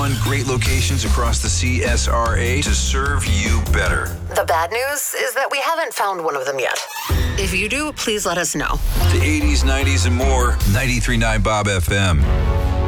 Great locations across the CSRA to serve you better. The bad news is that we haven't found one of them yet. If you do, please let us know. The 80s, 90s, and more. 93.9 Bob FM.